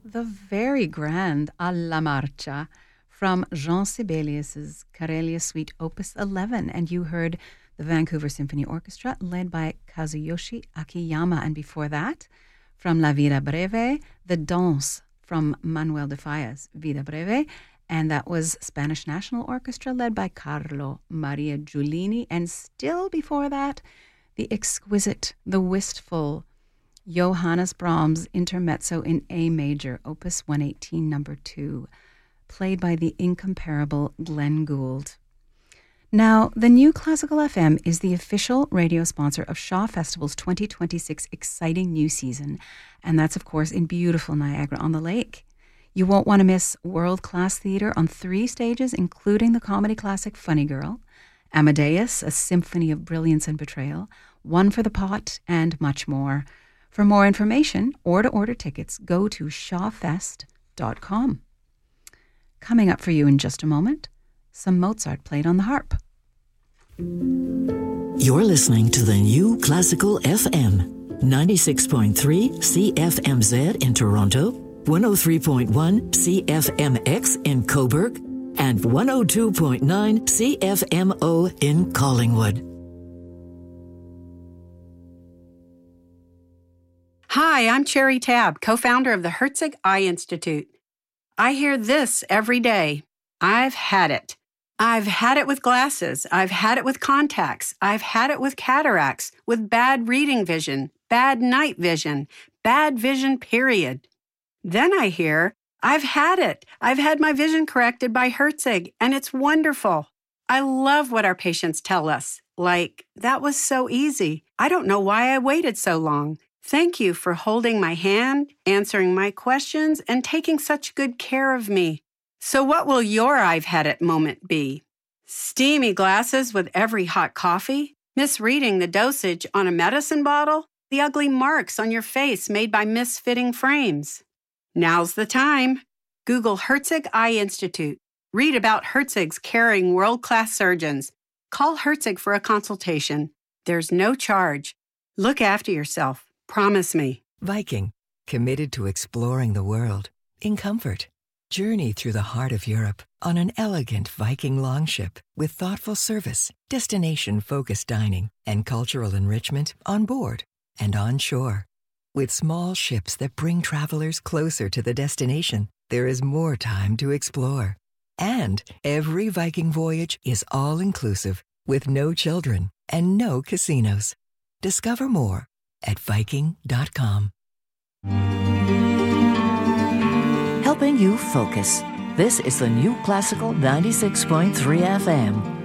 the very grand Alla Marcia from Jean Sibelius's Karelia Suite Opus 11. And you heard the Vancouver Symphony Orchestra led by Kazuyoshi Akiyama. And before that, from La Vida Breve, the Danse from Manuel de Falla's Vida Breve. And that was Spanish National Orchestra led by Carlo Maria Giulini. And still before that, the exquisite, the wistful Johannes Brahms Intermezzo in A major, Opus 118, number 2, played by the incomparable Glenn Gould. Now, the New Classical FM is the official radio sponsor of Shaw Festival's 2026 exciting new season, and that's, of course, in beautiful Niagara-on-the-Lake. You won't want to miss world-class theater on 3 stages, including the comedy classic Funny Girl, Amadeus, a symphony of brilliance and betrayal, One for the Pot, and much more. For more information or to order tickets, go to shawfest.com. Coming up for you in just a moment, some Mozart played on the harp. You're listening to the New Classical FM, 96.3 CFMZ in Toronto, 103.1 CFMX in Cobourg, and 102.9 CFMO in Collingwood. Hi, I'm Cherry Tabb, co-founder of the Herzig Eye Institute. I hear this every day. I've had it. I've had it with glasses. I've had it with contacts. I've had it with cataracts, with bad reading vision, bad night vision, bad vision, period. Then I hear, I've had it. I've had my vision corrected by Herzig, and it's wonderful. I love what our patients tell us. Like, that was so easy. I don't know why I waited so long. Thank you for holding my hand, answering my questions, and taking such good care of me. So what will your I've had it moment be? Steamy glasses with every hot coffee? Misreading the dosage on a medicine bottle? The ugly marks on your face made by misfitting frames? Now's the time. Google Herzig Eye Institute. Read about Herzig's caring world-class surgeons. Call Herzig for a consultation. There's no charge. Look after yourself. Promise me. Viking, committed to exploring the world in comfort. Journey through the heart of Europe on an elegant Viking longship with thoughtful service, destination-focused dining, and cultural enrichment on board and on shore. With small ships that bring travelers closer to the destination, there is more time to explore. And every Viking voyage is all-inclusive with no children and no casinos. Discover more at Viking.com. Helping you focus. This is the New Classical 96.3 FM.